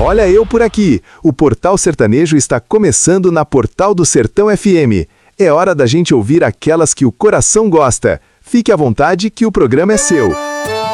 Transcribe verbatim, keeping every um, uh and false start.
Olha eu por aqui. O Portal Sertanejo está começando na Portal do Sertão F M. É hora da gente ouvir aquelas que o coração gosta. Fique à vontade que o programa é seu.